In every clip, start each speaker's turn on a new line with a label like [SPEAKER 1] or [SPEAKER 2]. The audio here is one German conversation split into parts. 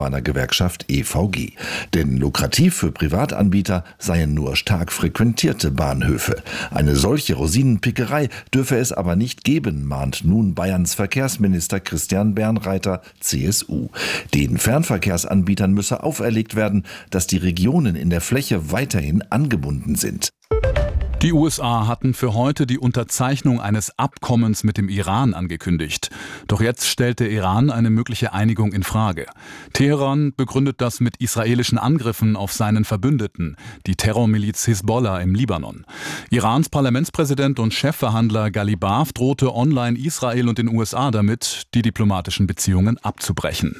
[SPEAKER 1] einer Gewerkschaft EVG. Denn lukrativ für Privatanbieter seien nur stark frequentierte Bahnhöfe. Eine solche Rosinenpickerei dürfe es aber nicht geben, mahnt nun Bayerns Verkehrsminister Christian Bernreiter, CSU. Den Fernverkehrsanbietern müsse auferlegt werden, dass die Regionen in der Fläche weiterhin angebunden sind.
[SPEAKER 2] Die USA hatten für heute die Unterzeichnung eines Abkommens mit dem Iran angekündigt. Doch jetzt stellt der Iran eine mögliche Einigung in Frage. Teheran begründet das mit israelischen Angriffen auf seinen Verbündeten, die Terrormiliz Hisbollah im Libanon. Irans Parlamentspräsident und Chefverhandler Ghalibaf drohte online Israel und den USA damit, die diplomatischen Beziehungen abzubrechen.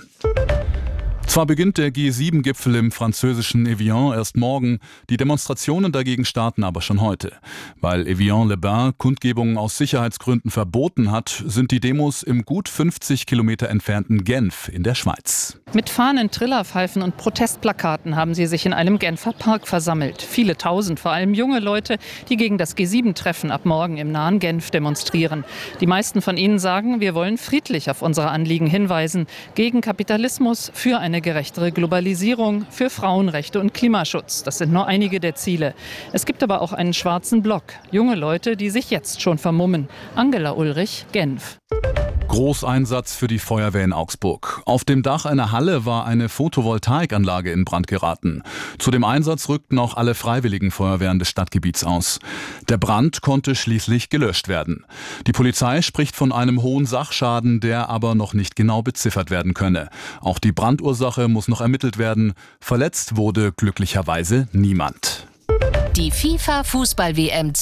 [SPEAKER 2] Zwar beginnt der G7-Gipfel im französischen Evian erst morgen, die Demonstrationen dagegen starten aber schon heute. Weil Evian-les-Bains Kundgebungen aus Sicherheitsgründen verboten hat, sind die Demos im gut 50 Kilometer entfernten Genf in der Schweiz.
[SPEAKER 3] Mit Fahnen, Trillerpfeifen und Protestplakaten haben sie sich in einem Genfer Park versammelt. Viele Tausend, vor allem junge Leute, die gegen das G7-Treffen ab morgen im nahen Genf demonstrieren. Die meisten von ihnen sagen, wir wollen friedlich auf unsere Anliegen hinweisen, gegen Kapitalismus, für eine gerechtere Globalisierung, für Frauenrechte und Klimaschutz. Das sind nur einige der Ziele. Es gibt aber auch einen schwarzen Block. Junge Leute, die sich jetzt schon vermummen. Angela Ulrich, Genf.
[SPEAKER 2] Großeinsatz für die Feuerwehr in Augsburg. Auf dem Dach einer Halle war eine Photovoltaikanlage in Brand geraten. Zu dem Einsatz rückten auch alle freiwilligen Feuerwehren des Stadtgebiets aus. Der Brand konnte schließlich gelöscht werden. Die Polizei spricht von einem hohen Sachschaden, der aber noch nicht genau beziffert werden könne. Auch die Brandursache muss noch ermittelt werden. Verletzt wurde glücklicherweise niemand.
[SPEAKER 4] Die FIFA-Fußball-WM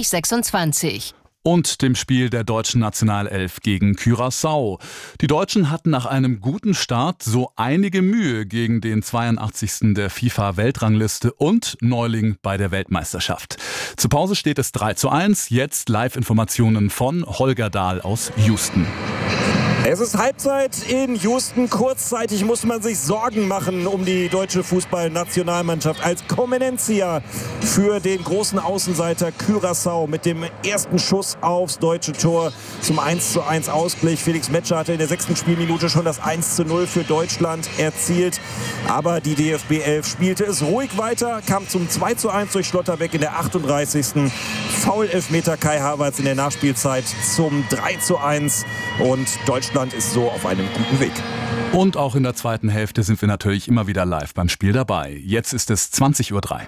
[SPEAKER 4] 2026.
[SPEAKER 2] Und dem Spiel der deutschen Nationalelf gegen Curaçao. Die Deutschen hatten nach einem guten Start so einige Mühe gegen den 82. der FIFA-Weltrangliste und Neuling bei der Weltmeisterschaft. Zur Pause steht es 3:1. Jetzt Live-Informationen von Holger Dahl aus Houston.
[SPEAKER 5] Es ist Halbzeit in Houston. Kurzzeitig muss man sich Sorgen machen um die deutsche Fußballnationalmannschaft als Conveniencia für den großen Außenseiter Curaçao mit dem ersten Schuss aufs deutsche Tor zum 1:1 Ausgleich. Felix Metscher hatte in der 6. Spielminute schon das 1:0 für Deutschland erzielt. Aber die DFB 11 spielte es ruhig weiter, kam zum 2:1 durch Schlotterbeck in der 38. Foul-Elfmeter Kai Havertz in der Nachspielzeit zum 3:1 und Deutschland ist so auf einem guten Weg.
[SPEAKER 2] Und auch in der zweiten Hälfte sind wir natürlich immer wieder live beim Spiel dabei. Jetzt ist es 20:03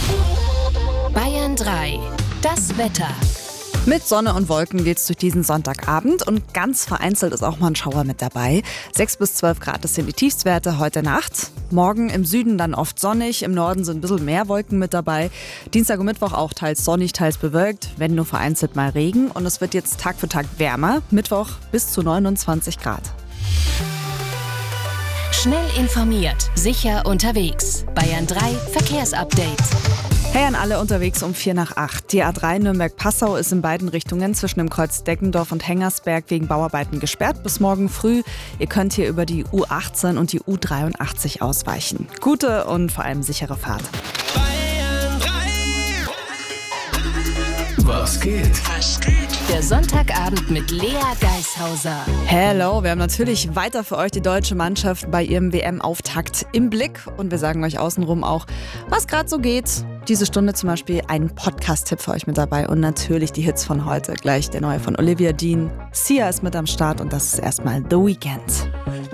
[SPEAKER 2] Uhr.
[SPEAKER 4] Bayern 3. Das Wetter.
[SPEAKER 6] Mit Sonne und Wolken geht's durch diesen Sonntagabend und ganz vereinzelt ist auch mal ein Schauer mit dabei. 6 bis 12 Grad, das sind die Tiefstwerte heute Nacht. Morgen im Süden dann oft sonnig, im Norden sind ein bisschen mehr Wolken mit dabei. Dienstag und Mittwoch auch teils sonnig, teils bewölkt, wenn nur vereinzelt mal Regen. Und es wird jetzt Tag für Tag wärmer, Mittwoch bis zu 29 Grad.
[SPEAKER 4] Schnell informiert, sicher unterwegs. Bayern 3 Verkehrsupdate.
[SPEAKER 6] Hey an alle unterwegs um 7:45. Die A3 Nürnberg-Passau ist in beiden Richtungen zwischen dem Kreuz Deggendorf und Hengersberg wegen Bauarbeiten gesperrt bis morgen früh. Ihr könnt hier über die U18 und die U83 ausweichen. Gute und vor allem sichere Fahrt.
[SPEAKER 7] Bayern 3. Was geht?
[SPEAKER 4] Der Sonntagabend mit Lea Geishauser.
[SPEAKER 6] Hello, wir haben natürlich weiter für euch die deutsche Mannschaft bei ihrem WM-Auftakt im Blick. Und wir sagen euch außenrum auch, was gerade so geht. Diese Stunde zum Beispiel ein Podcast-Tipp für euch mit dabei. Und natürlich die Hits von heute. Gleich der neue von Olivia Dean. Sia ist mit am Start und das ist erstmal The Weeknd.